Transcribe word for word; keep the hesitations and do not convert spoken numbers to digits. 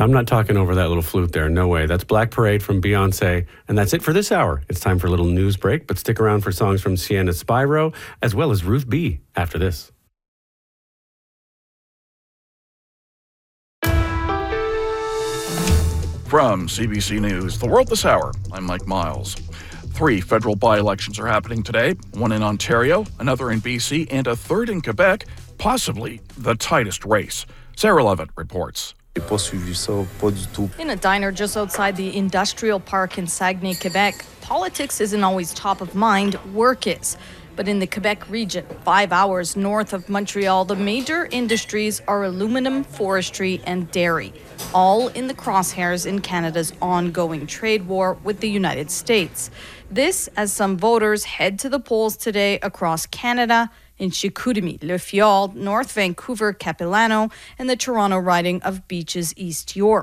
I'm not talking over that little flute there. No way. That's Black Parade from Beyonce. And that's it for this hour. It's time for a little news break, but stick around for songs from Sienna Spyro, as well as Ruth B. after this. From C B C News, The World This Hour, I'm Mike Miles. Three federal by-elections are happening today, one in Ontario, another in B C, and a third in Quebec, possibly the tightest race. Sarah Levitt reports. In a diner just outside the industrial park in Saguenay, Quebec, politics isn't always top of mind, work is. But in the Quebec region, five hours north of Montreal, the major industries are aluminum, forestry, and dairy, all in the crosshairs in Canada's ongoing trade war with the United States. This as some voters head to the polls today across Canada, in Chicoutimi, Le Fjord, North Vancouver, Capilano, and the Toronto riding of Beaches, East York.